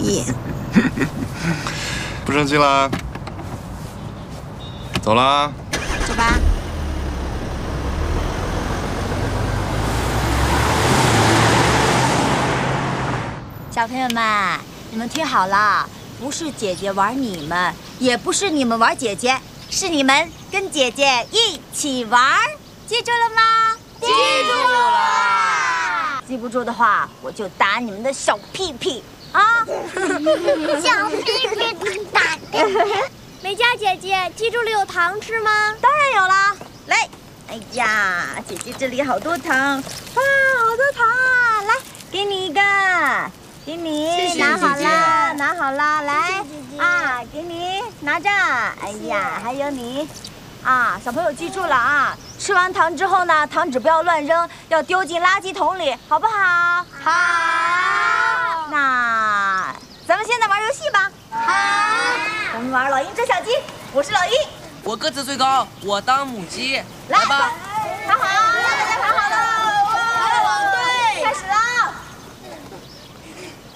意。 不生气啦？走啦。 走吧。小朋友们，你们听好了，不是姐姐玩你们，也不是你们玩姐姐，是你们跟姐姐一起玩，记住了吗？ 记住了。 记不住的话，我就打你们的小屁屁啊！ 小屁屁打的。 美嘉姐姐，记住了有糖吃吗？ 当然有啦，来，哎呀，姐姐这里好多糖，哇，好多糖啊！来，给你一个，给你， 谢谢拿好姐姐啦，拿好啦，来谢谢姐姐啊，给你拿着。哎呀，还有你，啊，小朋友记住了啊，吃完糖之后呢，糖纸不要乱扔，要丢进垃圾桶里，好不好？ 好。 那咱们现在玩游戏吧。 好。 我们玩老鹰捉小鸡，我是老鹰。 我个子最高，我当母鸡。 来来吧。 跑好，大家跑。